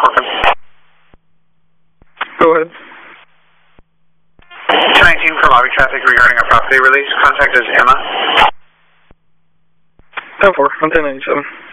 Go ahead. 219 for lobby traffic regarding a property release. Contact is Emma. 10-4, on 1097.